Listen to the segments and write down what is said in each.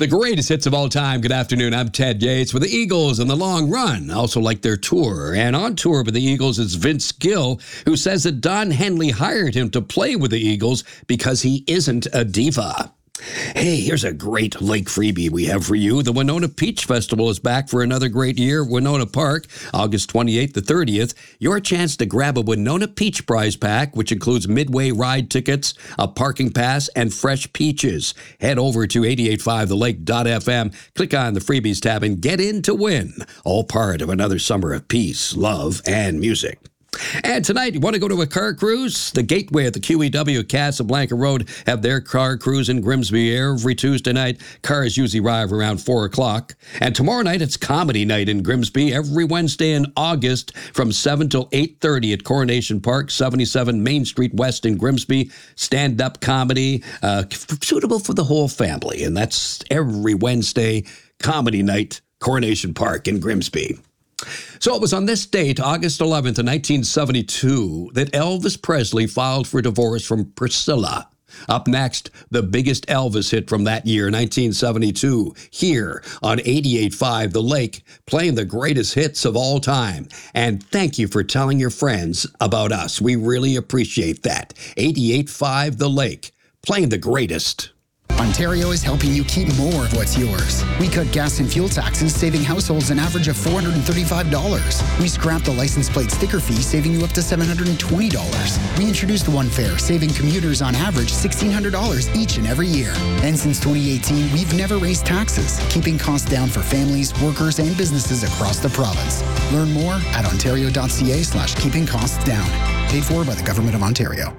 The greatest hits of all time. Good afternoon. I'm Ted Yates with the Eagles in the long run. Also like their tour. And on tour with the Eagles is Vince Gill, who says that Don Henley hired him to play with the Eagles because he isn't a diva. Hey, here's a great lake freebie we have for you. The Winona Peach Festival is back for another great year at Winona Park, August 28th to 30th. Your chance to grab a Winona Peach prize pack, which includes midway ride tickets, a parking pass, and fresh peaches. Head over to 885thelake.fm, click on the freebies tab, and get in to win. All part of another summer of peace, love, and music. And tonight, you want to go to a car cruise? The Gateway at the QEW Casablanca Road have their car cruise in Grimsby every Tuesday night. Cars usually arrive around 4 o'clock. And tomorrow night, it's comedy night in Grimsby every Wednesday in August from 7 till 8:30 at Coronation Park, 77 Main Street West in Grimsby. Stand-up comedy, suitable for the whole family. And that's every Wednesday, comedy night, Coronation Park in Grimsby. So it was on this date, August 11th, 1972, that Elvis Presley filed for divorce from Priscilla. Up next, the biggest Elvis hit from that year, 1972, here on 88.5 The Lake, playing the greatest hits of all time. And thank you for telling your friends about us. We really appreciate that. 88.5 The Lake, playing the greatest. Ontario is helping you keep more of what's yours. We cut gas and fuel taxes, saving households an average of $435. We scrapped the license plate sticker fee, saving you up to $720. We introduced One Fare, saving commuters on average $1,600 each and every year. And since 2018, we've never raised taxes, keeping costs down for families, workers, and businesses across the province. Learn more at ontario.ca/keeping costs down. Paid for by the Government of Ontario.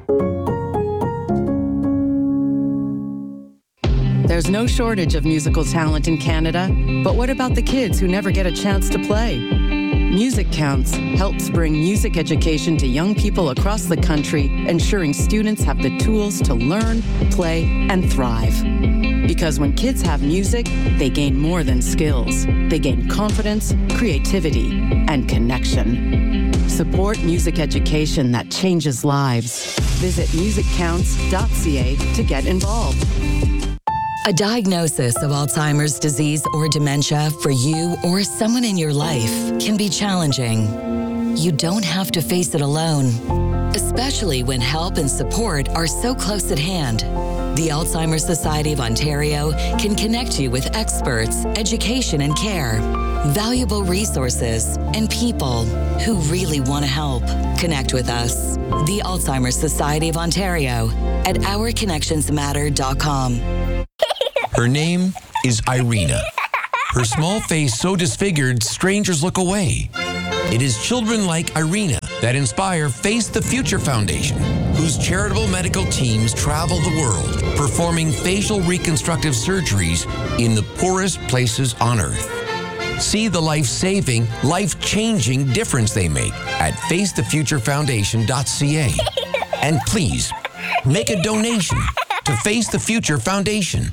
There's no shortage of musical talent in Canada, but what about the kids who never get a chance to play? Music Counts helps bring music education to young people across the country, ensuring students have the tools to learn, play, and thrive. Because when kids have music, they gain more than skills. They gain confidence, creativity, and connection. Support music education that changes lives. Visit musiccounts.ca to get involved. A diagnosis of Alzheimer's disease or dementia for you or someone in your life can be challenging. You don't have to face it alone, especially when help and support are so close at hand. The Alzheimer's Society of Ontario can connect you with experts, education and care, valuable resources, and people who really want to help. Connect with us, the Alzheimer's Society of Ontario, at ourconnectionsmatter.com. Her name is Irina. Her small face so disfigured, strangers look away. It is children like Irina that inspire Face the Future Foundation, whose charitable medical teams travel the world, performing facial reconstructive surgeries in the poorest places on Earth. See the life-saving, life-changing difference they make at facethefuturefoundation.ca. And please, make a donation to Face the Future Foundation.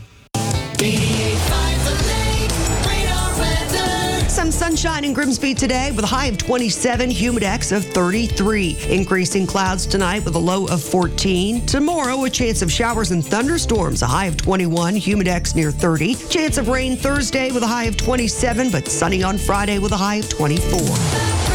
Some sunshine in Grimsby today with a high of 27, humidex of 33. Increasing clouds tonight with a low of 14. Tomorrow, a chance of showers and thunderstorms, a high of 21, humidex near 30. Chance of rain Thursday with a high of 27, but sunny on Friday with a high of 24.